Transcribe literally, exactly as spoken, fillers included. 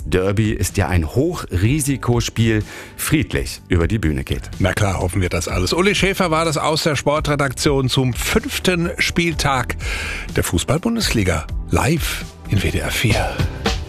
Derby ist ja ein Hochrisikospiel, friedlich über die Bühne geht. Na klar, hoffen wir das alles. Uli Schäfer war das aus der Sportredaktion zum fünften Spieltag der Fußball-Bundesliga. Live in W D R vier.